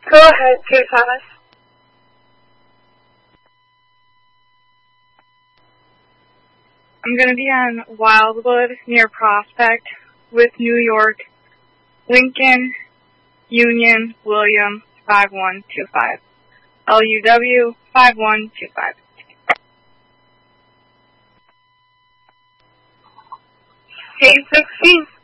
Go ahead, 2 Thomas. I'm going to be on Wildwood near Prospect with New York, Lincoln, Union, William, 5125. LUW, 5125. Gate 16.